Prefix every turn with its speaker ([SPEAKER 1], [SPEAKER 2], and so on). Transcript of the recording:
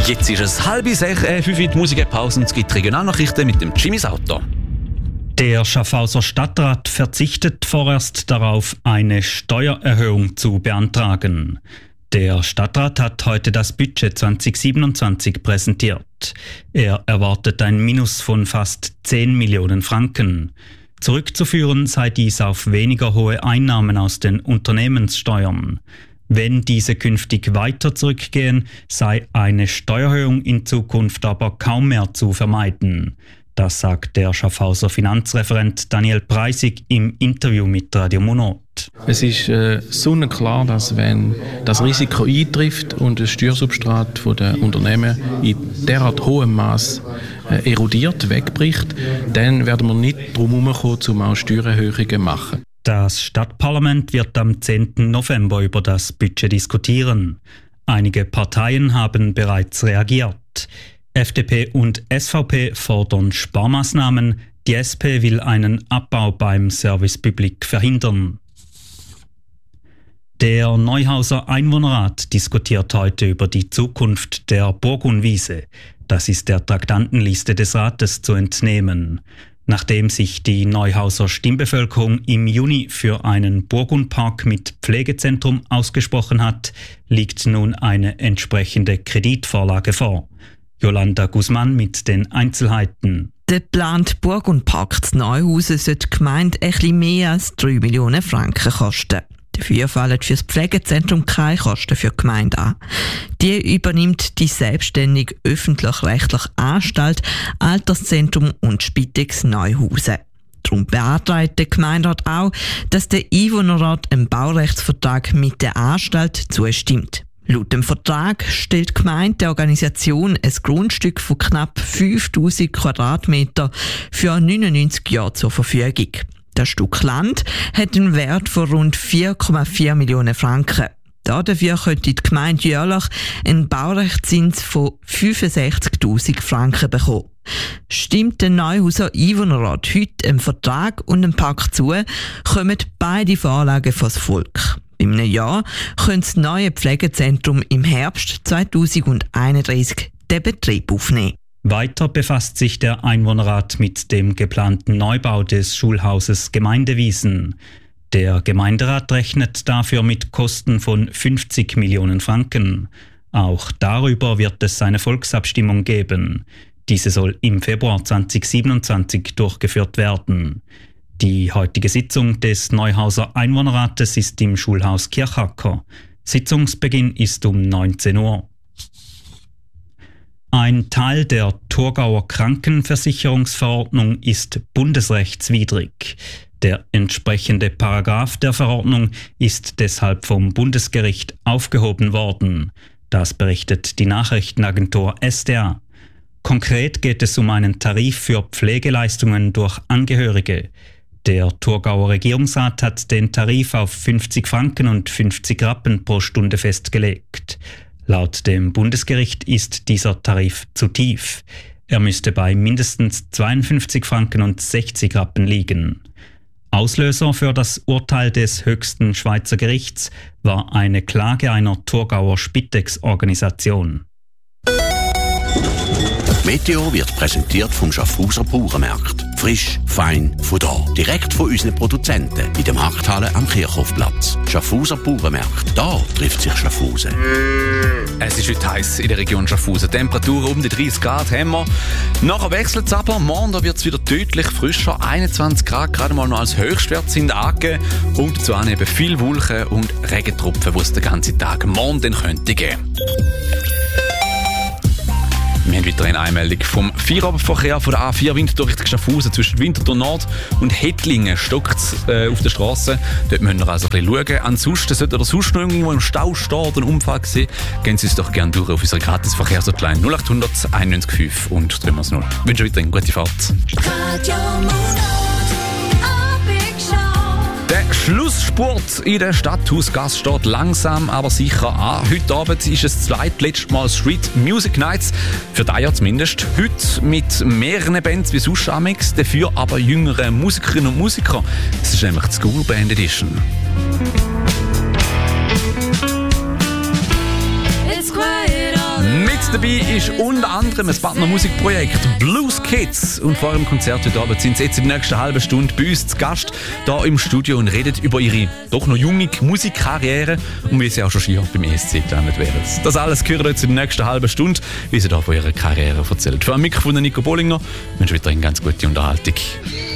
[SPEAKER 1] Jetzt ist es 5:30, 5 Uhr Musikpause und es gibt Regionalnachrichten mit dem Jimmys Auto.
[SPEAKER 2] Der Schaffhauser Stadtrat verzichtet vorerst darauf, eine Steuererhöhung zu beantragen. Der Stadtrat hat heute das Budget 2027 präsentiert. Er erwartet ein Minus von fast 10 Millionen Franken. Zurückzuführen sei dies auf weniger hohe Einnahmen aus den Unternehmenssteuern. Wenn diese künftig weiter zurückgehen, sei eine Steuererhöhung in Zukunft aber kaum mehr zu vermeiden. Das sagt der Schaffhauser Finanzreferent Daniel Preisig im Interview mit Radio Monat.
[SPEAKER 3] Es ist sonnenklar, dass wenn das Risiko eintrifft und das Steuersubstrat der Unternehmen in derart hohem Maß erodiert, wegbricht, dann werden wir nicht drum herumkommen, um auch Steuererhöhungen zu machen.
[SPEAKER 2] Das Stadtparlament wird am 10. November über das Budget diskutieren. Einige Parteien haben bereits reagiert. FDP und SVP fordern Sparmaßnahmen. Die SP will einen Abbau beim Service Public verhindern. Der Neuhauser Einwohnerrat diskutiert heute über die Zukunft der Burgunwiese. Das ist der Traktandenliste des Rates zu entnehmen. Nachdem sich die Neuhauser Stimmbevölkerung im Juni für einen Burgundpark mit Pflegezentrum ausgesprochen hat, liegt nun eine entsprechende Kreditvorlage vor. Jolanda Guzman mit den Einzelheiten.
[SPEAKER 4] Der geplante Burgundpark zu Neuhausen sollte die Gemeinde etwas mehr als 3 Millionen Franken kosten. Dafür fallen für das Pflegezentrum keine Kosten für die Gemeinde an. Die übernimmt die selbstständige öffentlich-rechtliche Anstalt Alterszentrum und Spitex Neuhausen. Darum beantragt der Gemeinderat auch, dass der Einwohnerrat einem Baurechtsvertrag mit der Anstalt zustimmt. Laut dem Vertrag stellt die Gemeinde der Organisation ein Grundstück von knapp 5000 Quadratmeter für 99 Jahre zur Verfügung. Das Stück Land hat einen Wert von rund 4,4 Millionen Franken. Dafür könnte die Gemeinde jährlich einen Baurechtszins von 65'000 Franken bekommen. Stimmt der Neuhauser Einwohnerrat heute einem Vertrag und einem Pakt zu, kommen beide Vorlagen vors Volk. In einem Jahr könnte das neue Pflegezentrum im Herbst 2031 den Betrieb aufnehmen.
[SPEAKER 2] Weiter befasst sich der Einwohnerrat mit dem geplanten Neubau des Schulhauses Gemeindewiesen. Der Gemeinderat rechnet dafür mit Kosten von 50 Millionen Franken. Auch darüber wird es eine Volksabstimmung geben. Diese soll im Februar 2027 durchgeführt werden. Die heutige Sitzung des Neuhauser Einwohnerrates ist im Schulhaus Kirchacker. Sitzungsbeginn ist um 19 Uhr. Ein Teil der Thurgauer Krankenversicherungsverordnung ist bundesrechtswidrig. Der entsprechende Paragraph der Verordnung ist deshalb vom Bundesgericht aufgehoben worden. Das berichtet die Nachrichtenagentur SDA. Konkret geht es um einen Tarif für Pflegeleistungen durch Angehörige. Der Thurgauer Regierungsrat hat den Tarif auf 50 Franken und 50 Rappen pro Stunde festgelegt. Laut dem Bundesgericht ist dieser Tarif zu tief. Er müsste bei mindestens 52 Franken und 60 Rappen liegen. Auslöser für das Urteil des höchsten Schweizer Gerichts war eine Klage einer Thurgauer Spitex-Organisation.
[SPEAKER 5] Meteo wird präsentiert vom Schaffhauser Bauernmarkt. Frisch, fein, von da. Direkt von unseren Produzenten in der Markthalle am Kirchhofplatz. Schaffhauser Bauernmarkt. Da trifft sich Schaffhausen.
[SPEAKER 1] Es ist heute heiß in der Region Schaffhausen. Temperaturen um die 30 Grad haben wir. Nachher wechselt es aber. Morgen wird es wieder deutlich frischer. 21 Grad gerade mal noch als Höchstwert sind angegeben. Und dazu auch eben viel Wolken und Regentropfen, die es den ganzen Tag morgen dann könnte geben. Wir haben wieder eine Einmeldung vom Feierabendverkehr von der A4 Winterthur Richtung Schaffhausen. Zwischen Winterthur Nord und Hettlingen stockt es auf der Straße. Dort müssen wir also ein bisschen schauen. Ansonsten sollte oder sonst noch irgendwo im Stau stehen oder einen Unfall sehen, gehen Sie uns doch gerne durch auf unsere Gratis-Verkehrshotline 0800 91 5 und 3x0. Ich wünsche weiterhin eine gute Fahrt. Der Schlussspurt in der Stadthausgasse steht langsam, aber sicher an. Heute Abend ist es zweitletztes Mal Street Music Nights, für dieses Jahr zumindest. Heute mit mehreren Bands wie sonst amix, dafür aber jüngere Musikerinnen und Musiker. Es ist nämlich die School Band Edition. Mit dabei ist unter anderem ein Partner Musikprojekt Blues Kids. Und vor dem Konzert heute Abend sind sie jetzt in der nächsten halben Stunde bei uns zu Gast hier im Studio und reden über ihre doch noch junge Musikkarriere und wie sie auch schon hier beim ESC gelandet wären. Das alles hören wir jetzt in der nächsten halben Stunde, wie sie da von ihrer Karriere erzählt. Für ein Mikrofon von Nico Bollinger wünsche ich weiterhin ganz gute Unterhaltung.